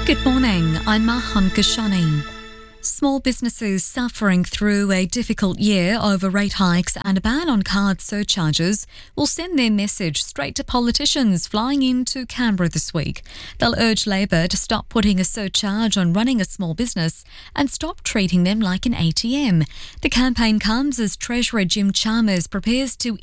Good morning, I'm Maham Kashani. Small businesses suffering through a difficult year over rate hikes and a ban on card surcharges will send their message straight to politicians flying into Canberra this week. They'll urge Labor to stop putting a surcharge on running a small business and stop treating them like an ATM. The campaign comes as Treasurer Jim Chalmers prepares to